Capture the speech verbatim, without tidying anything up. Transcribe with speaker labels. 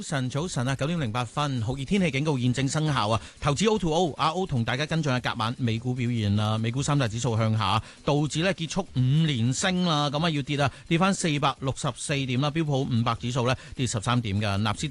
Speaker 1: 晨，早晨啊，九點零八分，酷熱天氣警告現正生效啊！投資 O to O， 阿 O 同大家跟進下隔晚美股表現啦。美股三大指數向下，道指咧結束五連升啦，咁啊要跌啊，跌翻四百六十四點啦。標普五百指數咧跌十三點嘅，納斯